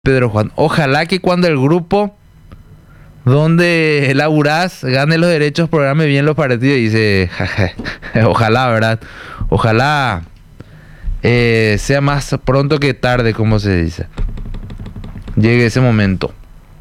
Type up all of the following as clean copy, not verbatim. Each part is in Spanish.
Pedro Juan. Ojalá que cuando el grupo donde laburás gane los derechos, programe bien los partidos. Dice, ojalá, ¿verdad? Ojalá sea más pronto que tarde, como se dice. Llegue ese momento.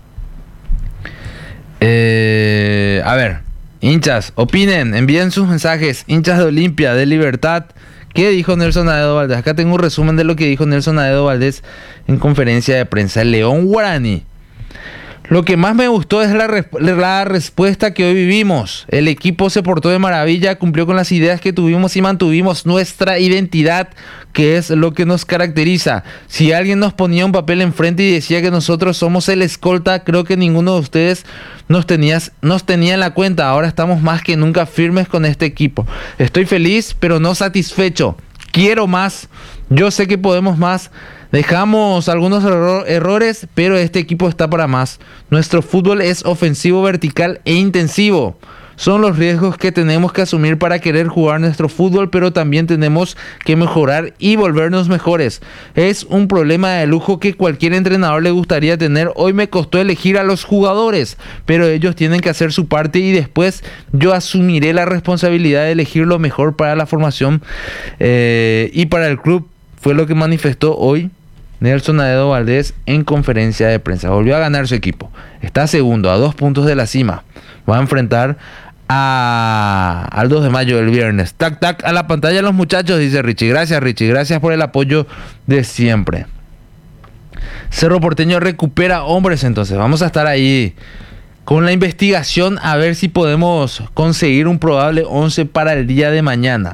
A ver, hinchas, opinen, envíen sus mensajes. Hinchas de Olimpia, de Libertad. ¿Qué dijo Nelson Aedo Valdés? Acá tengo un resumen de lo que dijo Nelson Aedo Valdés en conferencia de prensa. El León Guaraní. Lo que más me gustó es la respuesta que hoy vivimos. El equipo se portó de maravilla, cumplió con las ideas que tuvimos y mantuvimos nuestra identidad, que es lo que nos caracteriza. Si alguien nos ponía un papel enfrente y decía que nosotros somos el escolta, creo que ninguno de ustedes nos tenía en la cuenta. Ahora estamos más que nunca firmes con este equipo. Estoy feliz, pero no satisfecho. Quiero más. Yo sé que podemos más. Dejamos algunos errores, pero este equipo está para más. Nuestro fútbol es ofensivo, vertical e intensivo. Son los riesgos que tenemos que asumir para querer jugar nuestro fútbol, pero también tenemos que mejorar y volvernos mejores. Es un problema de lujo que cualquier entrenador le gustaría tener. Hoy me costó elegir a los jugadores, pero ellos tienen que hacer su parte y después yo asumiré la responsabilidad de elegir lo mejor para la formación y para el club. Fue lo que manifestó hoy Nelson Aedo Valdés en conferencia de prensa. Volvió a ganar su equipo. Está segundo, a 2 puntos de la cima. Va a enfrentar al 2 de mayo del viernes. Tac, tac, a la pantalla los muchachos, dice Richie. Gracias, Richie. Gracias por el apoyo de siempre. Cerro Porteño recupera hombres, entonces. Vamos a estar ahí con la investigación a ver si podemos conseguir un probable 11 para el día de mañana.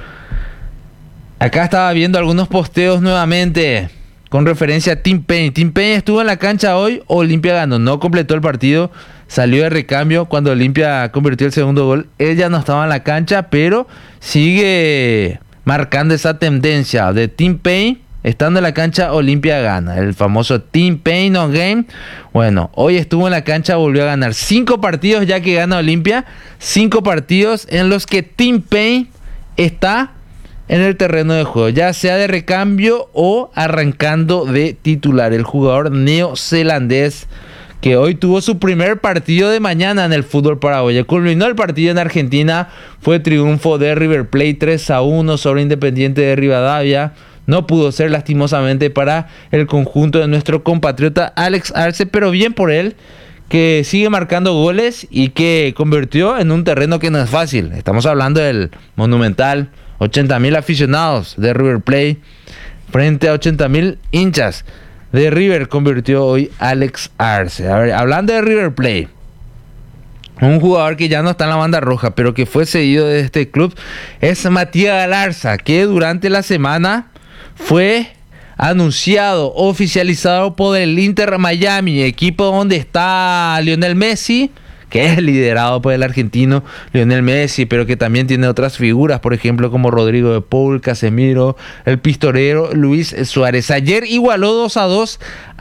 Acá estaba viendo algunos posteos nuevamente con referencia a Tim Payne. Tim Payne estuvo en la cancha hoy. Olimpia ganó, no completó el partido, salió de recambio cuando Olimpia convirtió el segundo gol. Él ya no estaba en la cancha, pero sigue marcando esa tendencia de Tim Payne. Estando en la cancha, Olimpia gana. El famoso Tim Payne on game. Bueno, hoy estuvo en la cancha, volvió a ganar. 5 partidos ya que gana Olimpia. 5 partidos en los que Tim Payne está en el terreno de juego, ya sea de recambio o arrancando de titular. El jugador neozelandés que hoy tuvo su primer partido de mañana en el fútbol paraguayo. Culminó el partido en Argentina, fue triunfo de River Plate 3-1 sobre Independiente de Rivadavia. No pudo ser lastimosamente para el conjunto de nuestro compatriota Alex Arce, pero bien por él, que sigue marcando goles y que convirtió en un terreno que no es fácil. Estamos hablando del Monumental, 80,000 aficionados de River Plate frente a 80,000 hinchas de River convirtió hoy Alex Arce. A ver, hablando de River Plate, un jugador que ya no está en la banda roja, pero que fue cedido de este club, es Matías Galarza, que durante la semana fue anunciado, oficializado por el Inter Miami, equipo donde está Lionel Messi, que es liderado por el argentino Lionel Messi, pero que también tiene otras figuras, por ejemplo, como Rodrigo de Paul, Casemiro, el pistolero Luis Suárez. Ayer igualó 2-2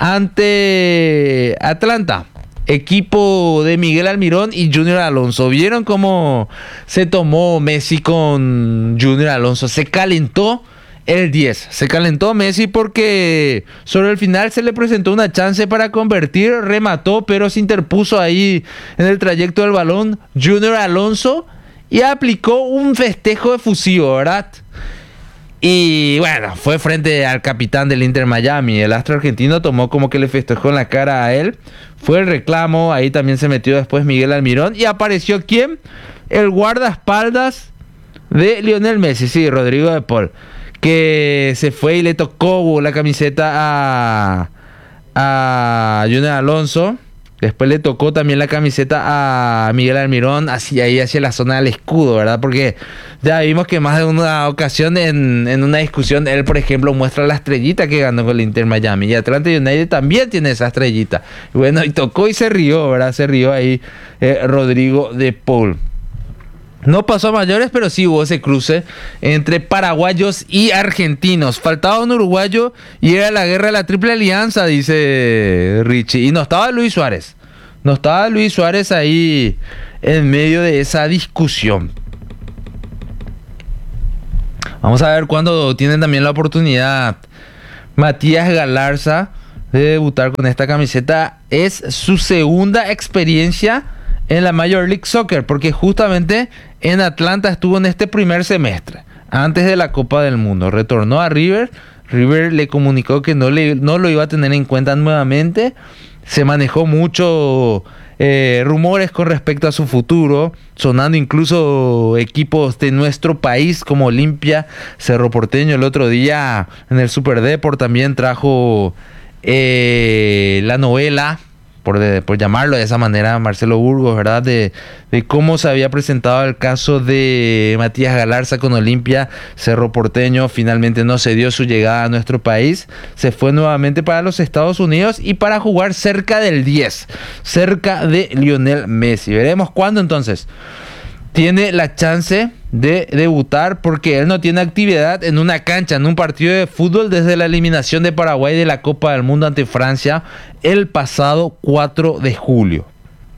ante Atlanta, equipo de Miguel Almirón y Junior Alonso. ¿Vieron cómo se tomó Messi con Junior Alonso? Se calentó el 10. Se calentó Messi porque sobre el final se le presentó una chance para convertir, remató, pero se interpuso ahí en el trayecto del balón Junior Alonso y aplicó un festejo efusivo, ¿verdad? Y bueno, fue frente al capitán del Inter Miami. El astro argentino tomó como que le festejó en la cara a él. Fue el reclamo, ahí también se metió después Miguel Almirón. Y apareció ¿quién? El guardaespaldas de Lionel Messi, sí, Rodrigo de Paul, que se fue y le tocó la camiseta a Junior Alonso. Después le tocó también la camiseta a Miguel Almirón, así ahí hacia la zona del escudo, ¿verdad? Porque ya vimos que más de una ocasión en una discusión, él, por ejemplo, muestra la estrellita que ganó con el Inter Miami. Y Atlanta United también tiene esa estrellita. Y bueno, y tocó y se rió, ¿verdad? Se rió ahí Rodrigo de Paul. No pasó a mayores, pero sí hubo ese cruce entre paraguayos y argentinos. Faltaba un uruguayo y era la guerra de la triple alianza, dice Richie. Y no estaba Luis Suárez. No estaba Luis Suárez ahí en medio de esa discusión. Vamos a ver cuándo tienen también la oportunidad Matías Galarza de debutar con esta camiseta. Es su segunda experiencia en la Major League Soccer, porque justamente en Atlanta estuvo en este primer semestre, antes de la Copa del Mundo. Retornó a River. River le comunicó que no lo iba a tener en cuenta nuevamente. Se manejó mucho rumores con respecto a su futuro, sonando incluso equipos de nuestro país como Olimpia, Cerro Porteño. El otro día en el Super Deport también trajo la novela, por llamarlo de esa manera, Marcelo Burgos, ¿verdad? De cómo se había presentado el caso de Matías Galarza con Olimpia. Cerro Porteño finalmente no se dio su llegada a nuestro país. Se fue nuevamente para los Estados Unidos y para jugar cerca del 10, cerca de Lionel Messi. Veremos cuándo entonces tiene la chance de debutar, porque él no tiene actividad en una cancha, en un partido de fútbol, desde la eliminación de Paraguay de la Copa del Mundo ante Francia el pasado 4 de julio.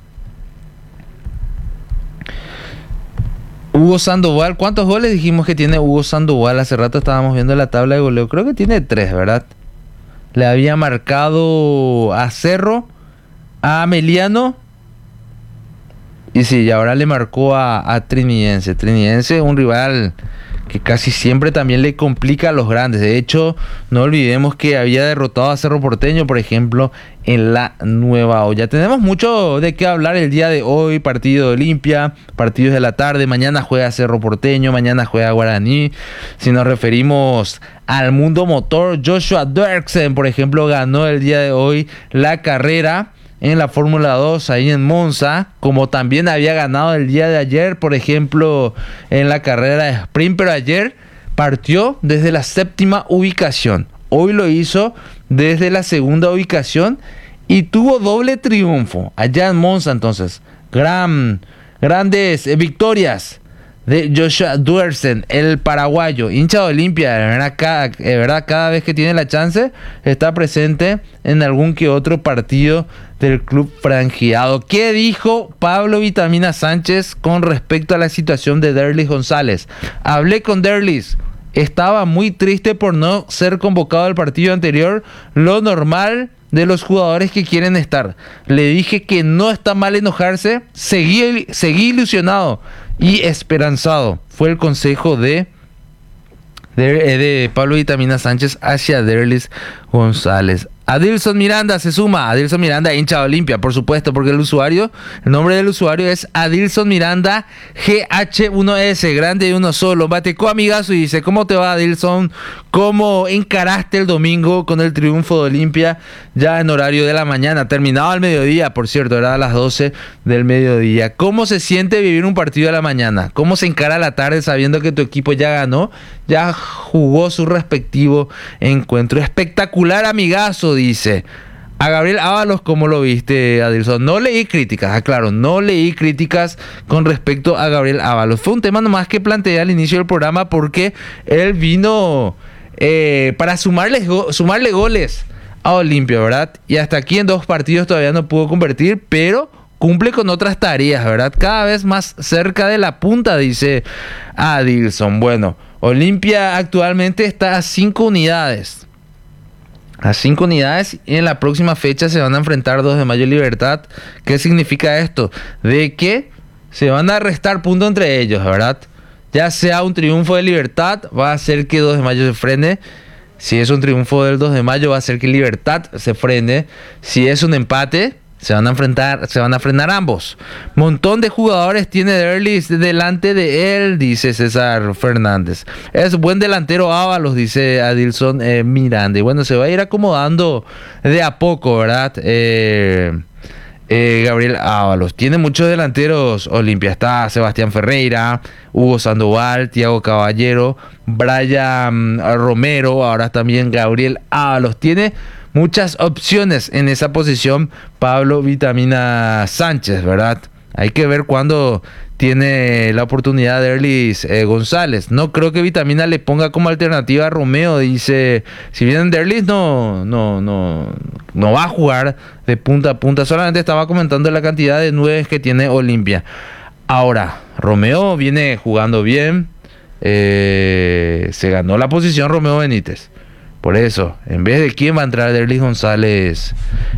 Hugo Sandoval, ¿cuántos goles dijimos que tiene Hugo Sandoval? Hace rato estábamos viendo la tabla de goleo, creo que tiene 3, ¿verdad? Le había marcado a Cerro, a Ameliano, y sí, y ahora le marcó a Trinidense. Trinidense, un rival que casi siempre también le complica a los grandes. De hecho, no olvidemos que había derrotado a Cerro Porteño, por ejemplo, en la Nueva Olla. Tenemos mucho de qué hablar el día de hoy. Partido de Olimpia, partidos de la tarde. Mañana juega Cerro Porteño, mañana juega Guaraní. Si nos referimos al mundo motor, Joshua Derksen, por ejemplo, ganó el día de hoy la carrera en la Fórmula 2 ahí en Monza, como también había ganado el día de ayer, por ejemplo, en la carrera de sprint, pero ayer partió desde la 7ª ubicación. Hoy lo hizo desde la 2ª ubicación y tuvo doble triunfo allá en Monza. Entonces, grandes victorias de Joshua Derksen, el paraguayo, hincha de Olimpia. De verdad, cada vez que tiene la chance está presente en algún que otro partido del club franjeado. ¿Qué dijo Pablo Vitamina Sánchez con respecto a la situación de Derlis González? Hablé con Derlis, estaba muy triste por no ser convocado al partido anterior, lo normal de los jugadores que quieren estar. Le dije que no está mal enojarse, seguí ilusionado y esperanzado. Fue el consejo de Pablo Vitamina Sánchez hacia Derlis González. Adilson Miranda se suma. Adilson Miranda, hincha de Olimpia, por supuesto, porque el nombre del usuario es Adilson Miranda GH1S, grande y uno solo. Batecó amigazo y dice: ¿cómo te va, Adilson? ¿Cómo encaraste el domingo con el triunfo de Olimpia ya en horario de la mañana? Terminado al mediodía, por cierto, era a las 12 del mediodía. ¿Cómo se siente vivir un partido de la mañana? ¿Cómo se encara la tarde sabiendo que tu equipo ya ganó? Ya jugó su respectivo encuentro. Espectacular, amigazo, dice. A Gabriel Ábalos, ¿cómo lo viste, Adilson? No leí críticas, aclaro, no leí críticas con respecto a Gabriel Ábalos. Fue un tema nomás que planteé al inicio del programa, porque él vino para sumarle goles a Olimpia, ¿verdad? Y hasta aquí en 2 partidos todavía no pudo convertir, pero cumple con otras tareas, ¿verdad? Cada vez más cerca de la punta, dice Adilson. Bueno, Olimpia actualmente está a 5 unidades. A 5 unidades, y en la próxima fecha se van a enfrentar 2 de Mayo y Libertad. ¿Qué significa esto? De que se van a restar puntos entre ellos, ¿verdad? Ya sea un triunfo de Libertad, va a hacer que 2 de Mayo se frene. Si es un triunfo del 2 de Mayo, va a hacer que Libertad se frene. Si es un empate, se van a frenar ambos. Montón de jugadores tiene Derlis delante de él, dice César Fernández. Es buen delantero Ábalos, dice Adilson Miranda. Y bueno, se va a ir acomodando de a poco, ¿verdad? Gabriel Ábalos. Tiene muchos delanteros Olimpia. Está Sebastián Ferreira, Hugo Sandoval, Thiago Caballero, Brian Romero, ahora también Gabriel Ábalos. Tiene muchas opciones en esa posición Pablo Vitamina Sánchez, ¿verdad? Hay que ver cuándo tiene la oportunidad de Derlis González. No creo que Vitamina le ponga como alternativa a Romeo. Dice, si viene Derlis no va a jugar de punta a punta. Solamente estaba comentando la cantidad de 9 que tiene Olimpia. Ahora, Romeo viene jugando bien. Se ganó la posición Romeo Benítez. Por eso, en vez de quién va a entrar Derlis González,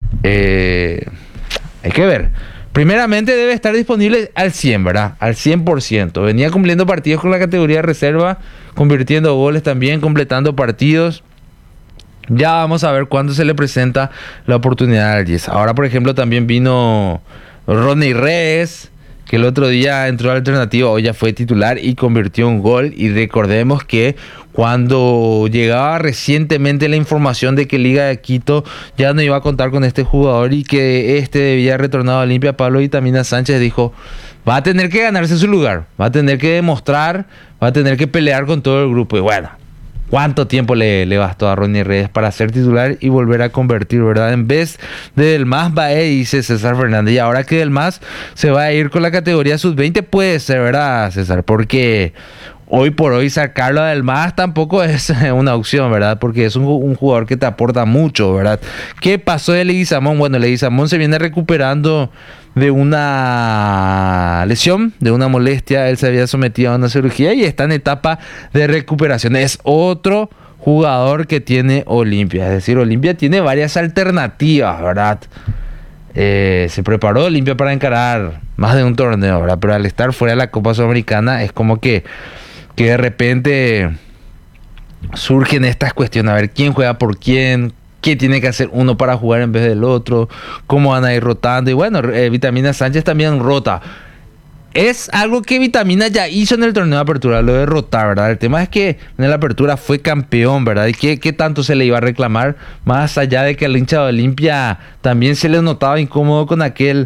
hay que ver. Primeramente debe estar disponible al 100, ¿verdad? Al 100%. Venía cumpliendo partidos con la categoría de reserva, convirtiendo goles también, completando partidos. Ya vamos a ver cuándo se le presenta la oportunidad al 10. Ahora, por ejemplo, también vino Ronnie Redes, que el otro día entró alternativo, hoy ya fue titular y convirtió un gol. Y recordemos que cuando llegaba recientemente la información de que Liga de Quito ya no iba a contar con este jugador y que este debía retornar a Olimpia, Pablo Vitamina Sánchez dijo, va a tener que ganarse su lugar, va a tener que demostrar, va a tener que pelear con todo el grupo. Y bueno, ¿cuánto tiempo le bastó a Ronnie Redes para ser titular y volver a convertir, verdad? En vez de Del Mas va dice César Fernández. Y ahora que Del Mas se va a ir con la categoría sub-20, puede ser, ¿verdad, César? Porque hoy por hoy sacarlo a Del Mas tampoco es una opción, ¿verdad? Porque es un jugador que te aporta mucho, ¿verdad? ¿Qué pasó de Leguizamón? Bueno, Leguizamón se viene recuperando de una lesión, de una molestia. Él se había sometido a una cirugía y está en etapa de recuperación. Es otro jugador que tiene Olimpia. Es decir, Olimpia tiene varias alternativas, ¿verdad? Se preparó Olimpia para encarar más de un torneo, ¿verdad? Pero al estar fuera de la Copa Sudamericana es como que de repente surgen estas cuestiones. A ver, ¿quién juega por quién? ¿Qué tiene que hacer uno para jugar en vez del otro? ¿Cómo van a ir rotando? Y bueno, Vitamina Sánchez también rota. Es algo que Vitamina ya hizo en el torneo de apertura, lo de rotar, ¿verdad? El tema es que en la apertura fue campeón, ¿verdad? ¿Y qué tanto se le iba a reclamar? Más allá de que al hincha de Olimpia también se le notaba incómodo con aquella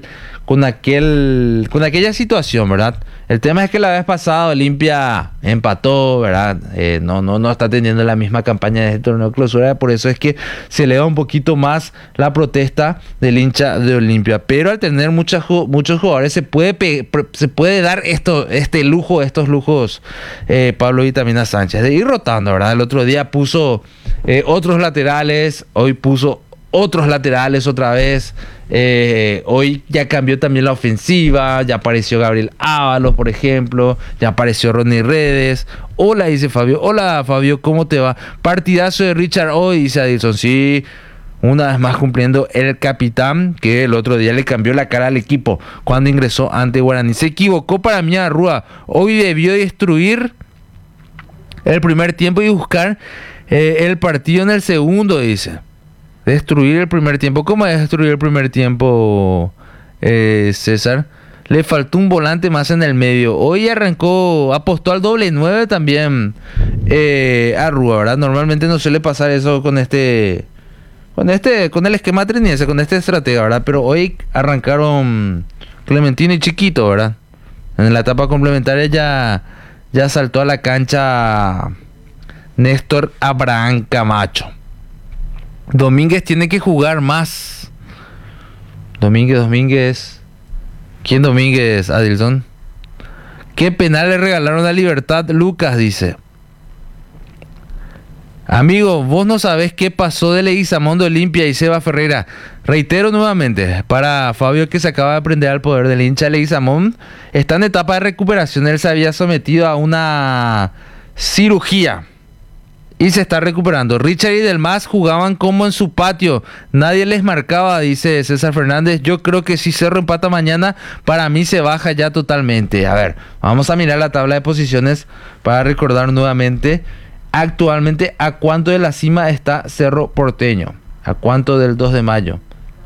situación, ¿verdad? El tema es que la vez pasada Olimpia empató, ¿verdad? No está teniendo la misma campaña de este torneo de clausura, por eso es que se le da un poquito más la protesta del hincha de Olimpia. Pero al tener muchos jugadores se puede dar estos lujos, Pablo Vitamina Sánchez, de ir rotando, ¿verdad? El otro día puso otros laterales, hoy puso otros laterales otra vez. Hoy ya cambió también la ofensiva. Ya apareció Gabriel Ábalos, por ejemplo. Ya apareció Ronnie Redes. Hola, dice Fabio. Hola, Fabio, ¿cómo te va? Partidazo de Richard hoy, dice Adilson. Sí, una vez más cumpliendo el capitán, que el otro día le cambió la cara al equipo cuando ingresó ante Guaraní. Se equivocó para mí a Rúa. Hoy debió destruir el primer tiempo y buscar el partido en el segundo, dice. Destruir el primer tiempo. ¿Cómo es destruir el primer tiempo, César? Le faltó un volante más en el medio. Hoy apostó al doble 9 también a Rúa, ¿verdad? Normalmente no suele pasar eso con el esquema triniense, con este estratega, ¿verdad? Pero hoy arrancaron Clementino y Chiquito, ¿verdad? En la etapa complementaria ya saltó a la cancha Néstor Abraham Camacho. Domínguez tiene que jugar más. Domínguez. ¿Quién Domínguez, Adilson? ¿Qué penal le regalaron a Libertad? Lucas dice. Amigo, vos no sabés qué pasó de Leguizamón de Olimpia y Seba Ferreira. Reitero nuevamente, para Fabio que se acaba de aprender al poder del hincha, Leguizamón está en etapa de recuperación. Él se había sometido a una cirugía y se está recuperando. Richard y Del Mas jugaban como en su patio. Nadie les marcaba, dice César Fernández. Yo creo que si Cerro empata mañana, para mí se baja ya totalmente. A ver, vamos a mirar la tabla de posiciones para recordar nuevamente. Actualmente, ¿a cuánto de la cima está Cerro Porteño? ¿A cuánto del 2 de mayo?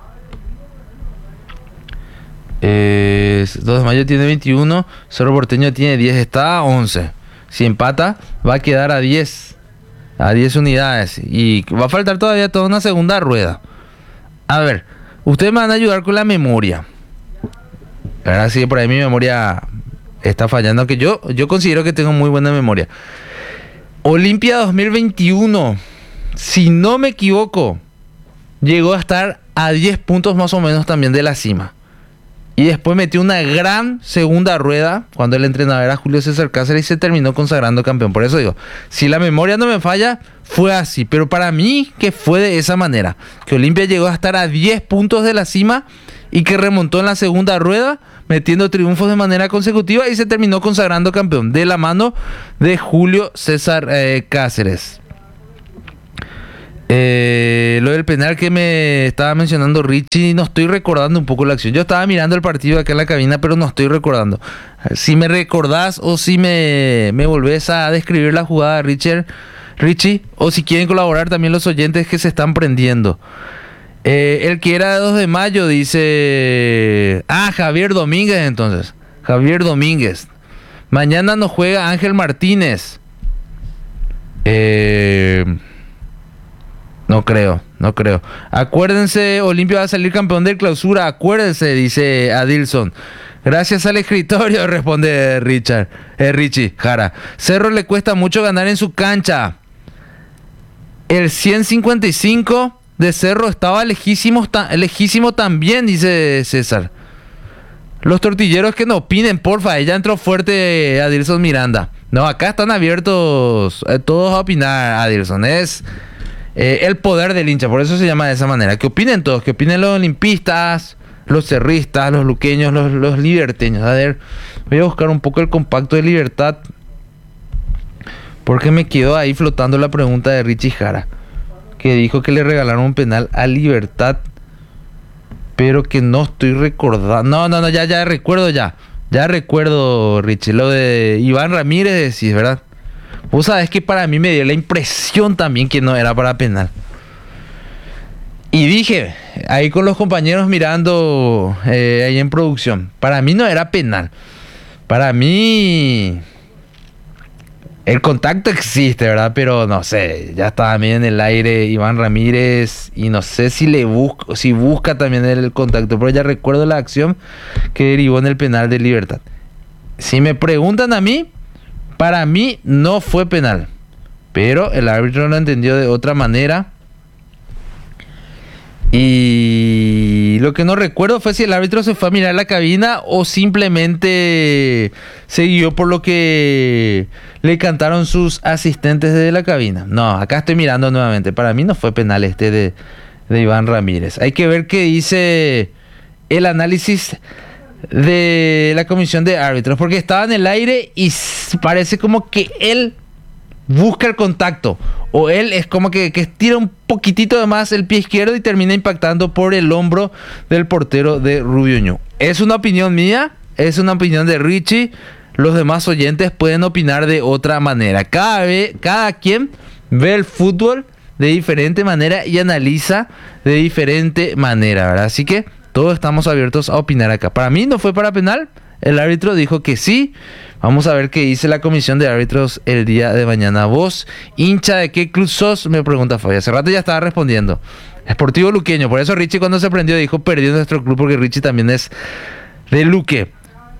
2 de mayo tiene 21. Cerro Porteño tiene 10. Está a 11. Si empata, va a quedar a 10. A 10 unidades. Y va a faltar todavía toda una segunda rueda. A ver, ustedes me van a ayudar con la memoria. Ahora sí, por ahí mi memoria está fallando. Que yo considero que tengo muy buena memoria. Olimpia 2021, si no me equivoco, llegó a estar a 10 puntos más o menos también de la cima. Y después metió una gran segunda rueda cuando el entrenador era Julio César Cáceres y se terminó consagrando campeón. Por eso digo, si la memoria no me falla, fue así. Pero para mí que fue de esa manera. Que Olimpia llegó a estar a 10 puntos de la cima y que remontó en la segunda rueda, metiendo triunfos de manera consecutiva y se terminó consagrando campeón de la mano de Julio César Cáceres. Lo del penal que me estaba mencionando Richie, no estoy recordando un poco la acción. Yo estaba mirando el partido acá en la cabina, pero no estoy recordando. Si me recordás o si me volvés a describir la jugada, Richie, o si quieren colaborar también los oyentes que se están prendiendo. El que era de 2 de mayo dice... Javier Domínguez entonces. Javier Domínguez. Mañana nos juega Ángel Martínez. No creo. Acuérdense, Olimpia va a salir campeón del Clausura. Acuérdense, dice Adilson. Gracias al escritorio, responde Richie Jara. Cerro le cuesta mucho ganar en su cancha. El 155 de Cerro estaba lejísimo también, dice César. Los tortilleros que no opinen, porfa. Ya entró fuerte Adilson Miranda. No, acá están abiertos todos a opinar, Adilson. Es el poder del hincha, por eso se llama de esa manera. Que opinen todos, que opinen los olimpistas, los cerristas, los luqueños, los liberteños. A ver, voy a buscar un poco el compacto de Libertad, porque me quedó ahí flotando la pregunta de Richie Jara, que dijo que le regalaron un penal a Libertad, pero que no estoy recordando. No, ya recuerdo. Ya recuerdo, Richie, lo de Iván Ramírez, sí, ¿verdad? Vos sabés que para mí me dio la impresión también que no era para penal. Y dije, ahí con los compañeros mirando ahí en producción, para mí no era penal. Para mí el contacto existe, ¿verdad? Pero no sé, ya estaba también en el aire Iván Ramírez y no sé si busca también el contacto, pero ya recuerdo la acción que derivó en el penal de Libertad. Si me preguntan a mí, para mí no fue penal, pero el árbitro lo entendió de otra manera. Y lo que no recuerdo fue si el árbitro se fue a mirar la cabina o simplemente se guió por lo que le cantaron sus asistentes desde la cabina. No, acá estoy mirando nuevamente. Para mí no fue penal de Iván Ramírez. Hay que ver qué dice el análisis de la comisión de árbitros, porque estaba en el aire y parece como que él busca el contacto, o él es como que estira un poquitito de más el pie izquierdo y termina impactando por el hombro del portero de Rubio Ñu. Es una opinión mía, es una opinión de Richie. Los demás oyentes pueden opinar de otra manera. Cada quien ve el fútbol de diferente manera y analiza de diferente manera, ¿verdad? Así que todos estamos abiertos a opinar acá. Para mí no fue para penal. El árbitro dijo que sí. Vamos a ver qué dice la comisión de árbitros el día de mañana. ¿Vos, hincha de qué club sos?, me pregunta Fabi. Hace rato ya estaba respondiendo. Sportivo Luqueño. Por eso Richie cuando se prendió dijo perdió nuestro club, porque Richie también es de Luque.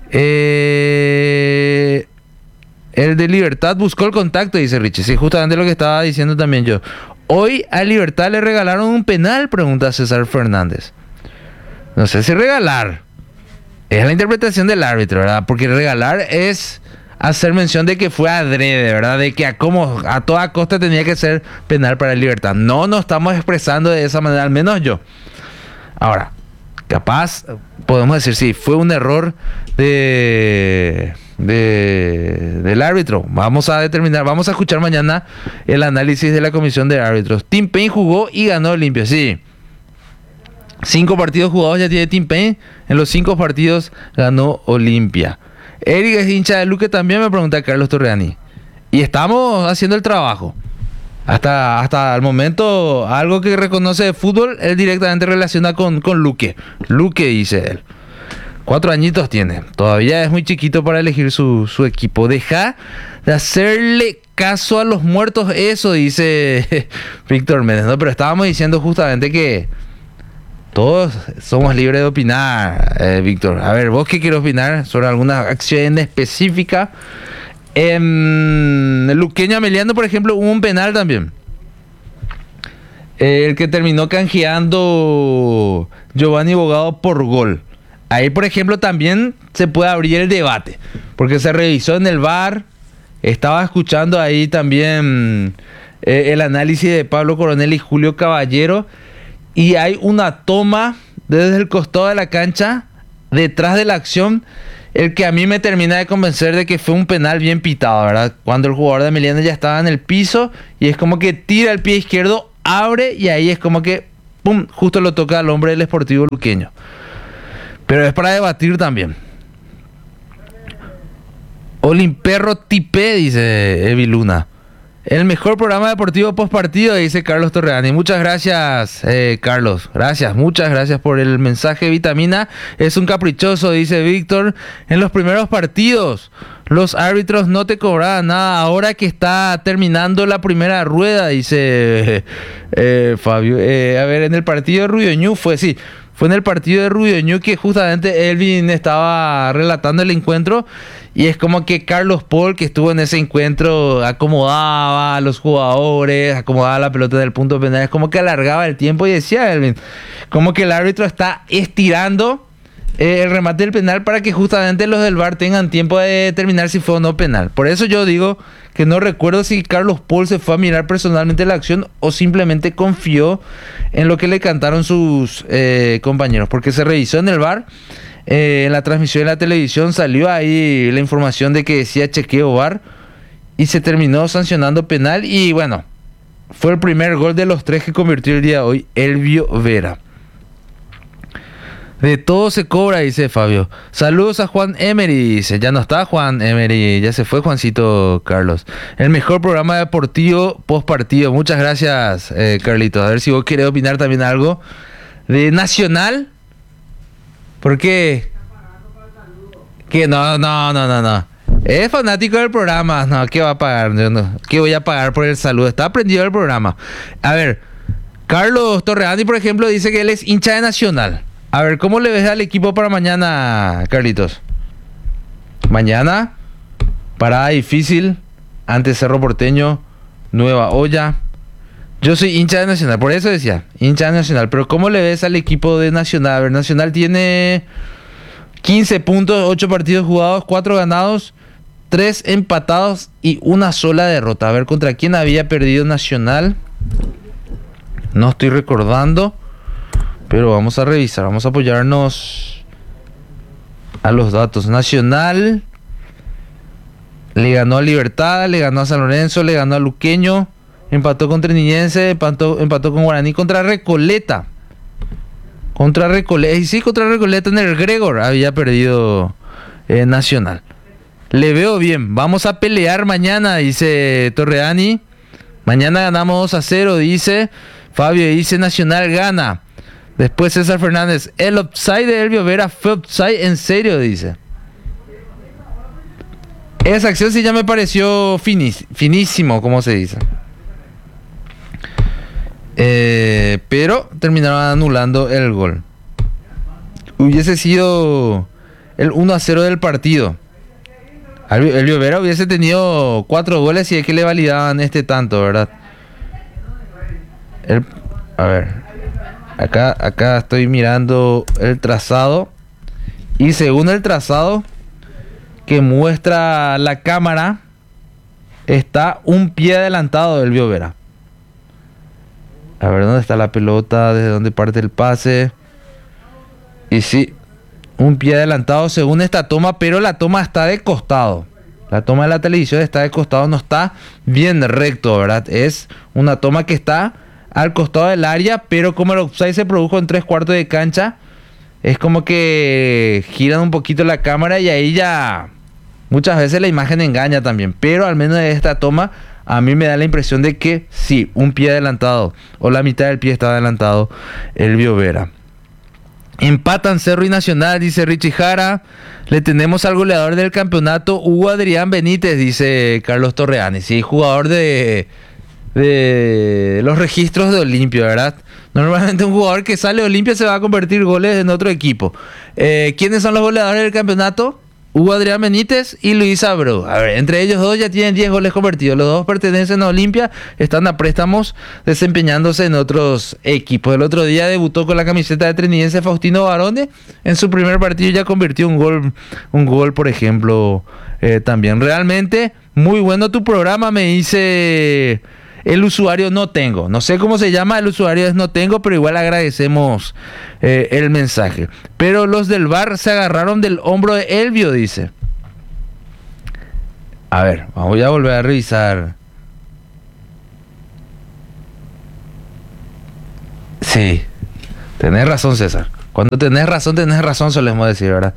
El de Libertad buscó el contacto, dice Richie. Sí, justamente lo que estaba diciendo también yo. Hoy a Libertad le regalaron un penal, pregunta César Fernández. No sé si regalar. Es la interpretación del árbitro, ¿verdad? Porque regalar es hacer mención de que fue adrede, ¿verdad? De que a toda costa tenía que ser penal para el Libertad. No nos estamos expresando de esa manera, al menos yo. Ahora, capaz podemos decir, sí, fue un error del árbitro. Vamos a determinar, vamos a escuchar mañana el análisis de la comisión de árbitros. Tim Payne jugó y ganó Olimpia, sí. 5 partidos jugados ya tiene Tim Payne. En los 5 partidos ganó Olimpia. Eric es hincha de Luque también, me pregunta Carlos Torreani. Y estamos haciendo el trabajo. Hasta el momento, algo que reconoce de fútbol, él directamente relaciona con Luque. Luque, dice él. 4 añitos tiene. Todavía es muy chiquito para elegir su equipo. Deja de hacerle caso a los muertos. Eso dice Víctor Méndez. No, pero estábamos diciendo justamente que todos somos libres de opinar, Víctor. A ver, ¿vos qué quieres opinar sobre alguna acción específica? El Luqueño Ameliano, por ejemplo, hubo un penal también. El que terminó canjeando Giovanni Bogado por gol. Ahí, por ejemplo, también se puede abrir el debate, porque se revisó en el VAR. Estaba escuchando ahí también el análisis de Pablo Coronel y Julio Caballero. Y hay una toma desde el costado de la cancha, detrás de la acción, el que a mí me termina de convencer de que fue un penal bien pitado, ¿verdad? Cuando el jugador de Ameliano ya estaba en el piso y es como que tira el pie izquierdo abre y ahí es como que, pum, justo lo toca al hombre del Sportivo Luqueño. Pero es para debatir también. Olimperro Tipé, dice Evi Luna. El mejor programa deportivo post partido, dice Carlos Torreani. Muchas gracias, Carlos. Gracias, muchas gracias por el mensaje. Vitamina es un caprichoso, dice Víctor. En los primeros partidos, los árbitros no te cobraban nada. Ahora que está terminando la primera rueda, dice Fabio. A ver, en el partido de Ruyoñú fue en el partido de Ruyoñú que justamente Elvin estaba relatando el encuentro. Y es como que Carlos Paul, que estuvo en ese encuentro, acomodaba a los jugadores, acomodaba la pelota del punto penal, es como que alargaba el tiempo y decía Elvin, como que el árbitro está estirando el remate del penal para que justamente los del VAR tengan tiempo de determinar si fue o no penal. Por eso yo digo que no recuerdo si Carlos Paul se fue a mirar personalmente la acción o simplemente confió en lo que le cantaron sus compañeros, porque se revisó en el VAR. En la transmisión de la televisión salió ahí la información de que decía chequeo VAR y se terminó sancionando penal. Y bueno, fue el primer gol de los 3 que convirtió el día de hoy Elvio Vera. De todo se cobra, dice Fabio. Saludos a Juan Emery, dice. Ya no está Juan Emery, ya se fue Juancito Carlos. El mejor programa deportivo post partido. Muchas gracias, Carlitos. A ver si vos querés opinar también algo de Nacional. ¿Por qué? Que no. Es fanático del programa. No, ¿qué va a pagar? Yo no. ¿Qué voy a pagar por el saludo? Está prendido el programa. A ver, Carlos Torreani, por ejemplo, dice que él es hincha de Nacional. A ver, ¿cómo le ves al equipo para mañana, Carlitos? Mañana, parada difícil ante Cerro Porteño, Nueva Olla. Yo soy hincha de Nacional, por eso decía, hincha de Nacional. Pero ¿cómo le ves al equipo de Nacional? A ver, Nacional tiene 15 puntos, 8 partidos jugados, 4 ganados, 3 empatados y una sola derrota. A ver, ¿contra quién había perdido Nacional? No estoy recordando, pero vamos a revisar, vamos a apoyarnos a los datos. Nacional le ganó a Libertad, le ganó a San Lorenzo, le ganó a Luqueño. Empató con Trinidense, empató con Guaraní, contra Recoleta. Contra Recoleta en el Gregor había perdido Nacional. Le veo bien, vamos a pelear mañana, dice Torreani. Mañana ganamos 2-0, dice Fabio, dice Nacional gana. Después César Fernández, el offside de Elvio Vera fue offside en serio, dice. Esa acción sí ya me pareció finísimo, como se dice. Pero terminaron anulando el gol. Hubiese sido el 1-0 del partido. Elvio Vera hubiese tenido 4 goles y es que le validaban este tanto, ¿verdad? A ver, acá estoy mirando el trazado. Y según el trazado que muestra la cámara, está un pie adelantado del Elvio Vera. A ver, ¿dónde está la pelota? ¿Desde dónde parte el pase? Y sí, un pie adelantado según esta toma, pero la toma está de costado. La toma de la televisión está de costado, no está bien recto, ¿verdad? Es una toma que está al costado del área, pero como el offside se produjo en 3/4 de cancha, es como que giran un poquito la cámara y ahí ya muchas veces la imagen engaña también. Pero al menos de esta toma, a mí me da la impresión de que sí, un pie adelantado o la mitad del pie está adelantado Elvio Vera. Empatan Cerro y Nacional, dice Richie Jara. Le tenemos al goleador del campeonato, Hugo Adrián Benítez, dice Carlos Torreani. Sí, jugador de los registros de Olimpia, ¿verdad? Normalmente un jugador que sale de Olimpia se va a convertir goles en otro equipo. ¿Quiénes son los goleadores del campeonato? Hugo Adrián Benítez y Luis Abreu. A ver, entre ellos dos ya tienen 10 goles convertidos. Los dos pertenecen a Olimpia, están a préstamos desempeñándose en otros equipos. El otro día debutó con la camiseta de Trinidense Faustino Barone. En su primer partido ya convirtió un gol, por ejemplo, también. Realmente muy bueno tu programa, me dice el usuario No Tengo. No sé cómo se llama, el usuario es No Tengo, pero igual agradecemos el mensaje. Pero los del VAR se agarraron del hombro de Elvio, dice. A ver, voy a volver a revisar. Sí, tenés razón, César. Cuando tenés razón, solemos decir, ¿verdad?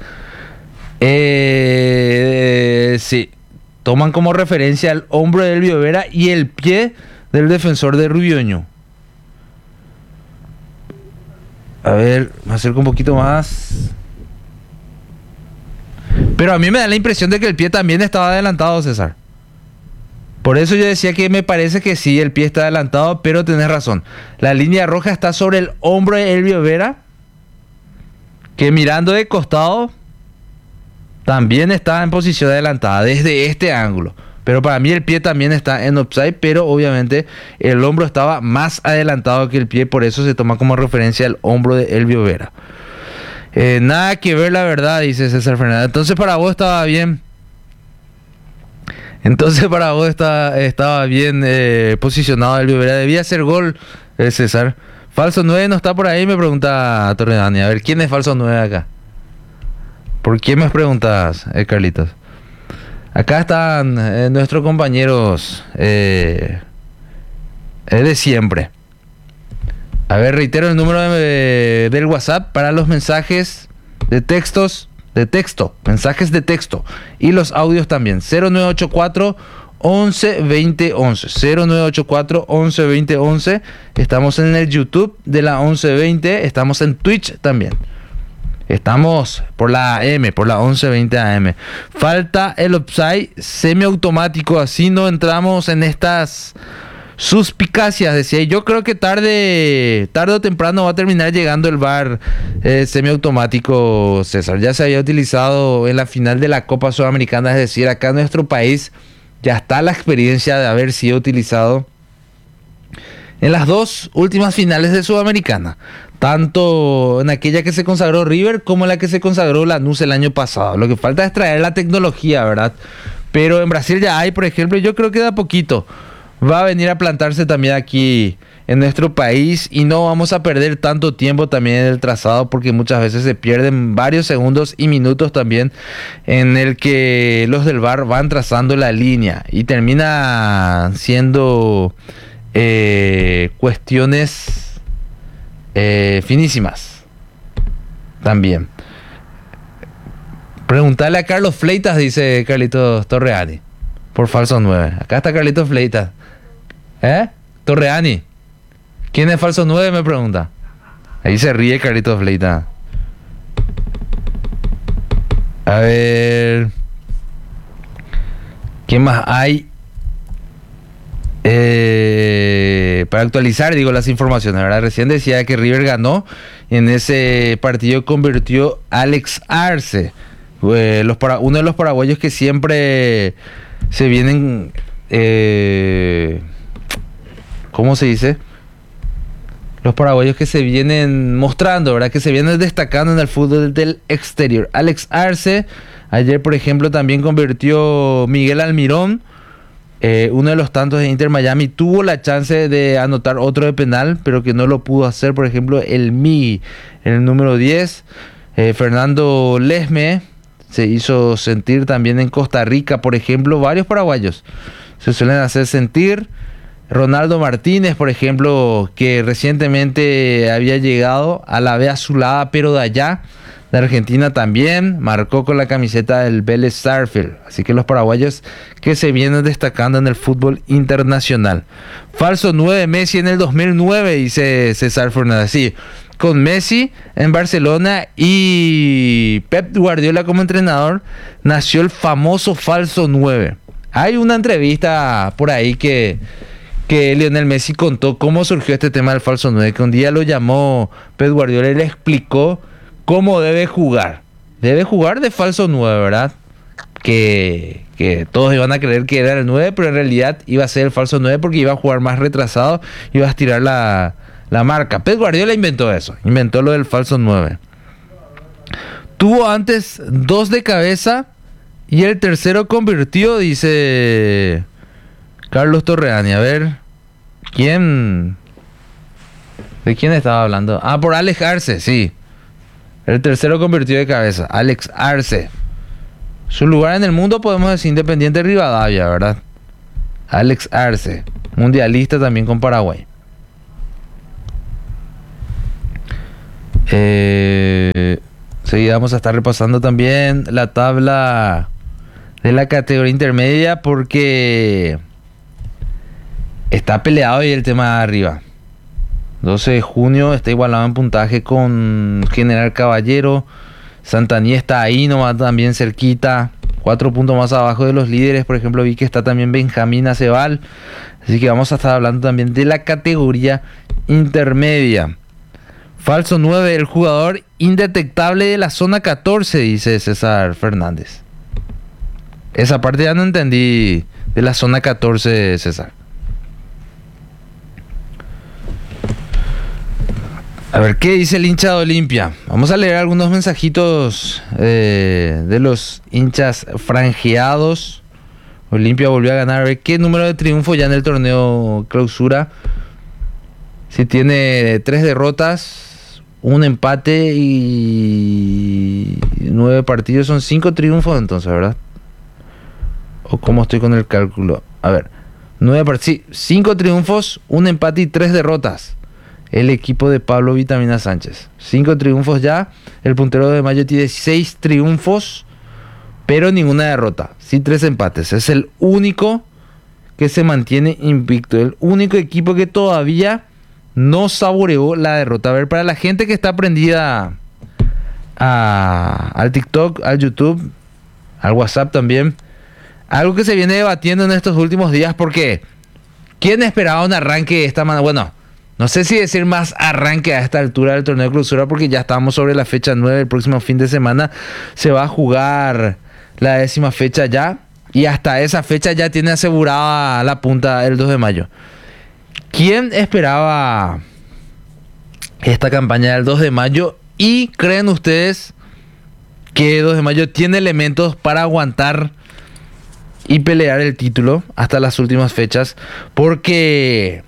Sí, toman como referencia el hombro de Elvio Vera y el pie del defensor de Rubioño. A ver, me acerco un poquito más. Pero a mí me da la impresión de que el pie también estaba adelantado, César. Por eso yo decía que me parece que sí, el pie está adelantado, pero tenés razón. La línea roja está sobre el hombro de Elvio Vera, que mirando de costado también está en posición adelantada desde este ángulo. Pero para mí el pie también está en offside, pero obviamente el hombro estaba más adelantado que el pie, por eso se toma como referencia el hombro de Elvio Vera. Nada que ver, la verdad, dice César Fernández. Entonces para vos estaba bien. Estaba bien posicionado Elvio Vera. Debía hacer gol, César. Falso 9 no está por ahí, me pregunta Torredani. A ver, ¿quién es falso 9 acá? ¿Por qué me preguntas, Carlitos? Acá están nuestros compañeros de siempre. A ver, reitero el número del WhatsApp para los mensajes de texto, mensajes de texto y los audios también. 0984 11 20 11. 0984 11 20 11. Estamos en el YouTube de la 1120. Estamos en Twitch también. Estamos por la AM, por la 1120 AM. Falta el offside semiautomático, así no entramos en estas suspicacias, decía. Yo creo que tarde o temprano va a terminar llegando el VAR semiautomático, César. Ya se había utilizado en la final de la Copa Sudamericana, es decir, acá en nuestro país ya está la experiencia de haber sido utilizado en las dos últimas finales de Sudamericana, tanto en aquella que se consagró River como en la que se consagró Lanús el año pasado. Lo que falta es traer la tecnología, ¿verdad? Pero en Brasil ya hay, por ejemplo, yo creo que de a poquito va a venir a plantarse también aquí en nuestro país y no vamos a perder tanto tiempo también en el trazado, porque muchas veces se pierden varios segundos y minutos también en el que los del VAR van trazando la línea y termina siendo cuestiones finísimas también. Preguntarle a Carlos Fleitas, dice Carlitos Torreani, por falso 9. Acá está Carlitos Fleitas. Torreani, ¿quién es falso 9? Me pregunta. Ahí se ríe Carlitos Fleitas. A ver, ¿qué más hay? Para actualizar, digo, las informaciones, ¿verdad? Recién decía que River ganó. En ese partido convirtió Alex Arce, uno de los paraguayos que siempre se vienen, ¿cómo se dice? Los paraguayos que se vienen mostrando, ¿verdad? Que se vienen destacando en el fútbol del exterior. Alex Arce, ayer por ejemplo también convirtió Miguel Almirón. Uno de los tantos de Inter Miami tuvo la chance de anotar otro de penal, pero que no lo pudo hacer. Por ejemplo, el Mi, en el número 10. Fernando Lesme se hizo sentir también en Costa Rica, por ejemplo. Varios paraguayos se suelen hacer sentir. Ronaldo Martínez, por ejemplo, que recientemente había llegado a la B Azulada, pero de allá, de Argentina también, marcó con la camiseta del Vélez Sarsfield. Así que los paraguayos que se vienen destacando en el fútbol internacional. Falso 9, Messi en el 2009, dice César Fernández. Sí, con Messi en Barcelona y Pep Guardiola como entrenador, nació el famoso falso 9. Hay una entrevista por ahí que Lionel Messi contó cómo surgió este tema del falso 9, que un día lo llamó Pep Guardiola y le explicó cómo debe jugar. Debe jugar de falso 9, ¿verdad? Que todos iban a creer que era el 9, pero en realidad iba a ser el falso 9 porque iba a jugar más retrasado, iba a estirar la marca. Pep Guardiola inventó eso, inventó lo del falso 9. Tuvo antes 2 de cabeza y el tercero convirtió, dice Carlos Torreani. A ver, ¿de quién estaba hablando? Ah, por Alex Arce, sí. El tercero convirtió de cabeza, Alex Arce. Su lugar en el mundo podemos decir Independiente Rivadavia, ¿verdad? Alex Arce, mundialista también con Paraguay. Seguida vamos a estar repasando también la tabla de la categoría intermedia porque está peleado ahí el tema de arriba. 12 de junio está igualado en puntaje con General Caballero. Santaní está ahí nomás también cerquita. 4 puntos más abajo de los líderes. Por ejemplo, vi que está también Benjamín Aceval. Así que vamos a estar hablando también de la categoría intermedia. Falso 9, el jugador indetectable de la zona 14, dice César Fernández. Esa parte ya no entendí de la zona 14, César. A ver, ¿qué dice el hincha de Olimpia? Vamos a leer algunos mensajitos de los hinchas franjeados. Olimpia volvió a ganar. A ver, ¿qué número de triunfo ya en el torneo clausura? Si tiene 3 derrotas, un empate y 9 partidos, son 5 triunfos entonces, ¿verdad? ¿O cómo estoy con el cálculo? A ver, 5 triunfos, un empate y 3 derrotas. El equipo de Pablo Vitamina Sánchez. 5 triunfos ya. El puntero de Mayo tiene 6 triunfos, pero ninguna derrota. Sí, 3 empates. Es el único que se mantiene invicto. El único equipo que todavía no saboreó la derrota. A ver, para la gente que está prendida al TikTok, al YouTube, al WhatsApp también. Algo que se viene debatiendo en estos últimos días, porque ¿quién esperaba un arranque de esta manera? Bueno, no sé si decir más arranque a esta altura del torneo de clausura, porque ya estamos sobre la fecha 9. El próximo fin de semana se va a jugar la 10ª fecha ya. Y hasta esa fecha ya tiene asegurada la punta el 2 de mayo. ¿Quién esperaba esta campaña del 2 de mayo? ¿Y creen ustedes que 2 de mayo tiene elementos para aguantar y pelear el título hasta las últimas fechas? Porque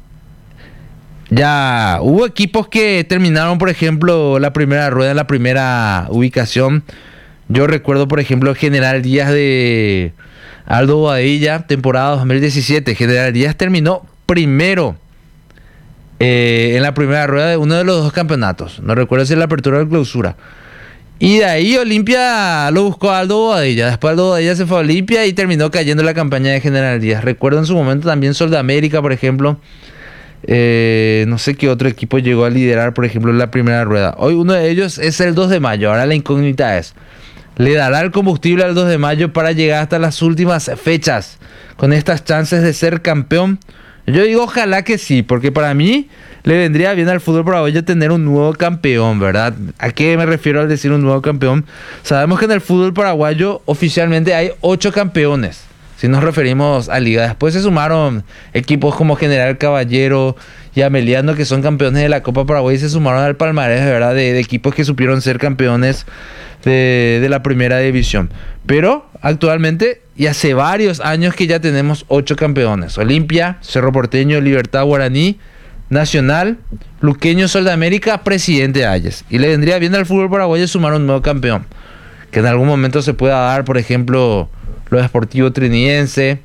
ya hubo equipos que terminaron, por ejemplo, la primera rueda en la primera ubicación. Yo recuerdo, por ejemplo, General Díaz de Aldo Bobadilla, temporada 2017. General Díaz terminó primero en la primera rueda de uno de los 2 campeonatos. No recuerdo si es la apertura o la clausura. Y de ahí Olimpia lo buscó a Aldo Bobadilla. Después Aldo Bobadilla se fue a Olimpia y terminó cayendo la campaña de General Díaz. Recuerdo en su momento también Sol de América, por ejemplo. No sé qué otro equipo llegó a liderar, por ejemplo, en la primera rueda. Hoy uno de ellos es el 2 de mayo. Ahora la incógnita es: ¿le dará el combustible al 2 de mayo para llegar hasta las últimas fechas con estas chances de ser campeón? Yo digo ojalá que sí, porque para mí le vendría bien al fútbol paraguayo tener un nuevo campeón, ¿verdad? ¿A qué me refiero al decir un nuevo campeón? Sabemos que en el fútbol paraguayo oficialmente hay 8 campeones, si nos referimos a liga. Después se sumaron equipos como General Caballero y Ameliano, que son campeones de la Copa Paraguay, y se sumaron al palmarés, ¿verdad? De equipos que supieron ser campeones de la primera división. Pero actualmente y hace varios años que ya tenemos 8 campeones: Olimpia, Cerro Porteño, Libertad, Guaraní, Nacional, Luqueño, Sol de América, Presidente Hayes. Y le vendría bien al fútbol paraguayo sumar un nuevo campeón, que en algún momento se pueda dar, por ejemplo, los Sportivo Trinidense,